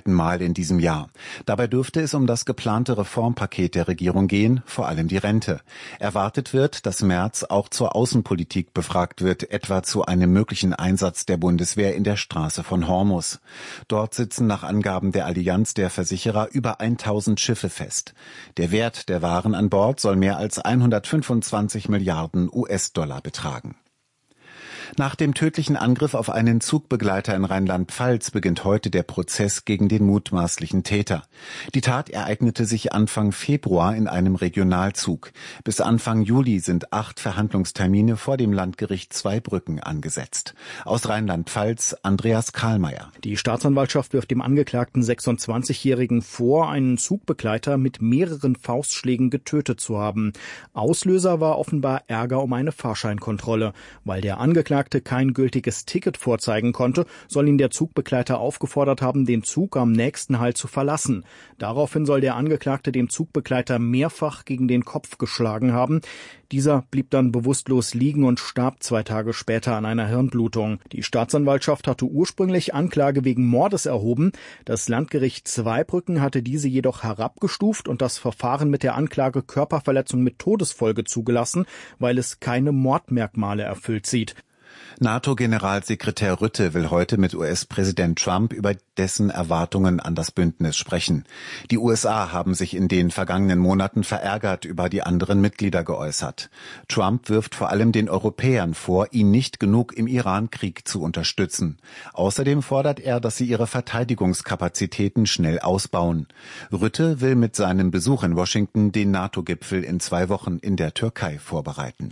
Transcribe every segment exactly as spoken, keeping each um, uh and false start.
zweiten Mal in diesem Jahr. Dabei dürfte es um das geplante Reformpaket der Regierung gehen, vor allem die Rente. Erwartet wird, dass Merz auch zur Außenpolitik befragt wird, etwa zu einem möglichen Einsatz der Bundeswehr in der Straße von Hormuz. Dort sitzen nach Angaben der Allianz der Versicherer über tausend Schiffe fest. Der Wert der Waren an Bord soll mehr als hundertfünfundzwanzig Milliarden U S-Dollar betragen. Nach dem tödlichen Angriff auf einen Zugbegleiter in Rheinland-Pfalz beginnt heute der Prozess gegen den mutmaßlichen Täter. Die Tat ereignete sich Anfang Februar in einem Regionalzug. Bis Anfang Juli sind acht Verhandlungstermine vor dem Landgericht Zweibrücken angesetzt. Aus Rheinland-Pfalz Andreas Karlmeier. Die Staatsanwaltschaft wirft dem Angeklagten sechsundzwanzigjährigen vor, einen Zugbegleiter mit mehreren Faustschlägen getötet zu haben. Auslöser war offenbar Ärger um eine Fahrscheinkontrolle. Weil der Angeklagte kein gültiges Ticket vorzeigen konnte, soll ihn der Zugbegleiter aufgefordert haben, den Zug am nächsten Halt zu verlassen. Daraufhin soll der Angeklagte dem Zugbegleiter mehrfach gegen den Kopf geschlagen haben. Dieser blieb dann bewusstlos liegen und starb zwei Tage später an einer Hirnblutung. Die Staatsanwaltschaft hatte ursprünglich Anklage wegen Mordes erhoben. Das Landgericht Zweibrücken hatte diese jedoch herabgestuft und das Verfahren mit der Anklage Körperverletzung mit Todesfolge zugelassen, weil es keine Mordmerkmale erfüllt sieht. NATO-Generalsekretär Rutte will heute mit U S-Präsident Trump über dessen Erwartungen an das Bündnis sprechen. Die U S A haben sich in den vergangenen Monaten verärgert über die anderen Mitglieder geäußert. Trump wirft vor allem den Europäern vor, ihn nicht genug im Iran-Krieg zu unterstützen. Außerdem fordert er, dass sie ihre Verteidigungskapazitäten schnell ausbauen. Rutte will mit seinem Besuch in Washington den NATO-Gipfel in zwei Wochen in der Türkei vorbereiten.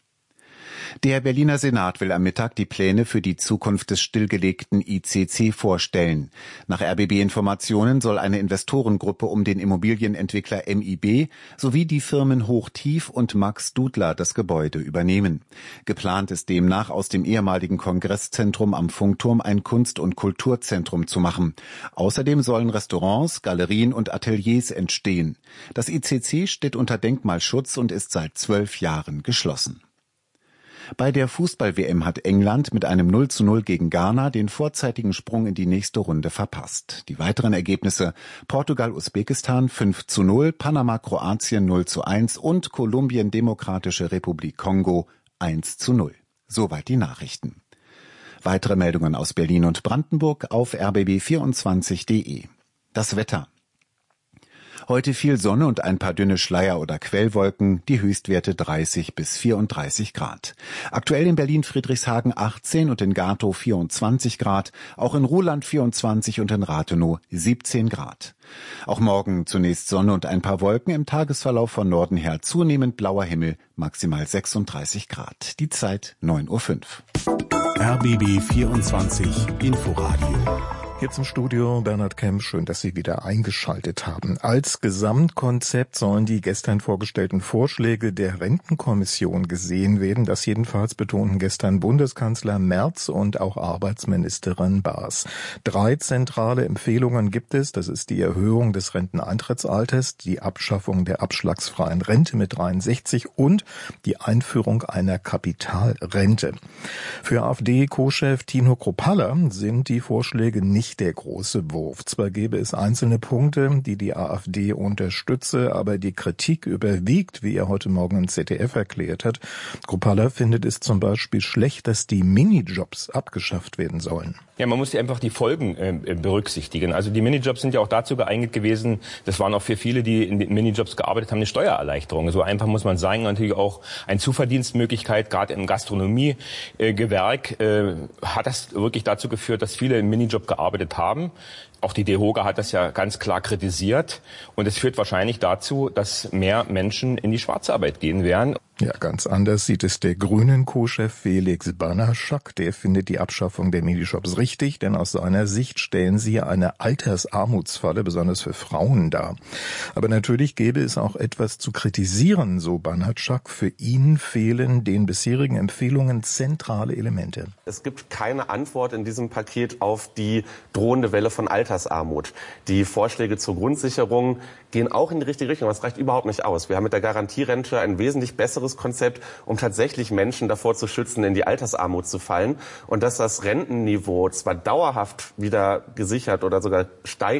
Der Berliner Senat will am Mittag die Pläne für die Zukunft des stillgelegten I C C vorstellen. Nach R B B-Informationen soll eine Investorengruppe um den Immobilienentwickler M I B sowie die Firmen Hochtief und Max Dudler das Gebäude übernehmen. Geplant ist demnach, aus dem ehemaligen Kongresszentrum am Funkturm ein Kunst- und Kulturzentrum zu machen. Außerdem sollen Restaurants, Galerien und Ateliers entstehen. Das I C C steht unter Denkmalschutz und ist seit zwölf Jahren geschlossen. Bei der Fußball-W M hat England mit einem null zu null gegen Ghana den vorzeitigen Sprung in die nächste Runde verpasst. Die weiteren Ergebnisse: Portugal-Usbekistan fünf zu null, Panama-Kroatien null zu eins und Kolumbien-Demokratische Republik Kongo eins zu null. Soweit die Nachrichten. Weitere Meldungen aus Berlin und Brandenburg auf r b b vierundzwanzig punkt d e. Das Wetter. Heute viel Sonne und ein paar dünne Schleier- oder Quellwolken, die Höchstwerte dreißig bis vierunddreißig Grad. Aktuell in Berlin-Friedrichshagen achtzehn und in Gatow vierundzwanzig Grad, auch in Ruhland vierundzwanzig und in Rathenow siebzehn Grad. Auch morgen zunächst Sonne und ein paar Wolken, im Tagesverlauf von Norden her zunehmend blauer Himmel, maximal sechsunddreißig Grad. Die Zeit neun Uhr fünf. R B B vierundzwanzig Inforadio. Hier zum Studio Bernhard Kemp, schön, dass Sie wieder eingeschaltet haben. Als Gesamtkonzept sollen die gestern vorgestellten Vorschläge der Rentenkommission gesehen werden. Das jedenfalls betonten gestern Bundeskanzler Merz und auch Arbeitsministerin Baas. Drei zentrale Empfehlungen gibt es. Das ist die Erhöhung des Renteneintrittsalters, die Abschaffung der abschlagsfreien Rente mit dreiundsechzig und die Einführung einer Kapitalrente. Für AfD-Co-Chef Tino Kruppalla sind die Vorschläge nicht der große Wurf. Zwar gäbe es einzelne Punkte, die die AfD unterstütze, aber die Kritik überwiegt, wie er heute Morgen im Z D F erklärt hat. Kruppalla findet es zum Beispiel schlecht, dass die Minijobs abgeschafft werden sollen. Ja, man muss ja einfach die Folgen äh, berücksichtigen. Also die Minijobs sind ja auch dazu geeignet gewesen, das waren auch für viele, die in den Minijobs gearbeitet haben, eine Steuererleichterung. So einfach muss man sagen, natürlich auch eine Zuverdienstmöglichkeit, gerade im Gastronomiegewerk äh, hat das wirklich dazu geführt, dass viele im Minijob gearbeitet haben. Auch die DEHOGA hat das ja ganz klar kritisiert. Und es führt wahrscheinlich dazu, dass mehr Menschen in die Schwarzarbeit gehen werden. Ja, ganz anders sieht es der Grünen-Co-Chef Felix Banaschak. Der findet die Abschaffung der Minijobs richtig, denn aus seiner Sicht stellen sie eine Altersarmutsfalle, besonders für Frauen, dar. Aber natürlich gäbe es auch etwas zu kritisieren, so Banaschak. Für ihn fehlen den bisherigen Empfehlungen zentrale Elemente. Es gibt keine Antwort in diesem Paket auf die drohende Welle von Altersarmut. Die Vorschläge zur Grundsicherung gehen auch in die richtige Richtung, aber es reicht überhaupt nicht aus. Wir haben mit der Garantierente ein wesentlich besseres Konzept, um tatsächlich Menschen davor zu schützen, in die Altersarmut zu fallen. Und dass das Rentenniveau zwar dauerhaft wieder gesichert oder sogar steigt,